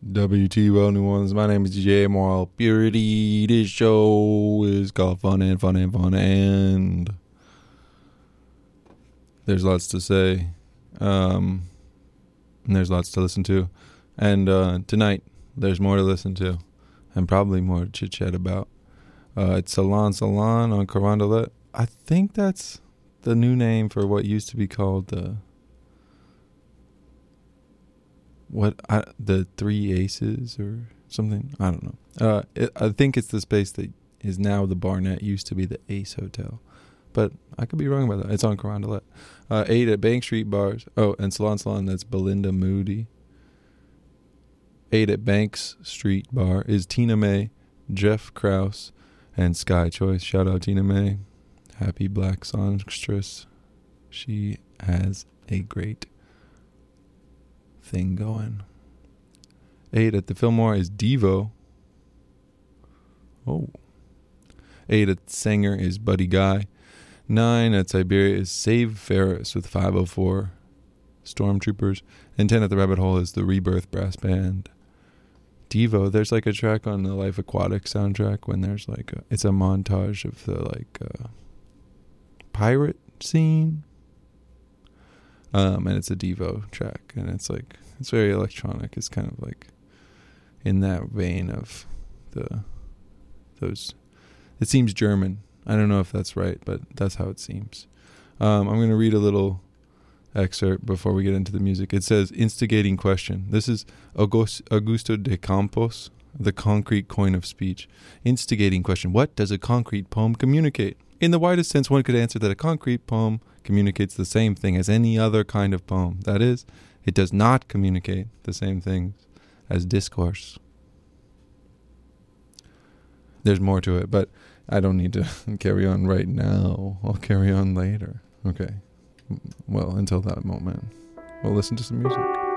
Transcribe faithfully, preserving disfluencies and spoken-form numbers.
W T Well New Orleans. My name is D J Moral Purity. This show is called Fun and Fun and Fun and there's lots to say. Um, and there's lots to listen to. And uh, tonight, there's more to listen to. And probably more to chit-chat about. Uh, it's Salon Salon on Carondelet. I think that's the new name for what used to be called the... What I, the Three Aces or something? I don't know. Uh, it, I think it's the space that is now the Barnett. Used to be the Ace Hotel, but I could be wrong about that. It's on Carondelet. Uh, eight at Bank Street Bars. Oh, and Salon Salon. That's Belinda Moody. Eight at Banks Street Bar is Tina May, Jeff Krause, and Sky Choice. Shout out Tina May. Happy Black Songstress. She has a great thing going. Eight at the Fillmore is Devo. Oh. Eight at Sanger is Buddy Guy. Nine at Siberia is Save Ferris with five oh four Stormtroopers. And ten at the Rabbit Hole is the Rebirth Brass Band. Devo, there's like a track on the Life Aquatic soundtrack when there's like a, it's a montage of the like uh, pirate scene. Um, and it's a Devo track, and it's like, it's very electronic. It's kind of like in that vein of the, those, it seems German. I don't know if that's right, but that's how it seems. Um, I'm going to read a little excerpt before we get into the music. It says, instigating question. This is Augusto de Campos, The Concrete Coin of Speech. Instigating question. What does a concrete poem communicate? In the widest sense, one could answer that a concrete poem communicates the same thing as any other kind of poem. That is, it does not communicate the same things as discourse. There's more to it, but I don't need to carry on right now. I'll carry on later. Okay. Well, until that moment, we'll listen to some music.